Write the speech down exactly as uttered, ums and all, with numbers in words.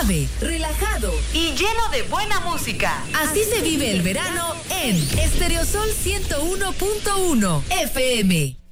suave, relajado y lleno de buena música. Así se vive el verano en Estereosol ciento uno punto uno F M.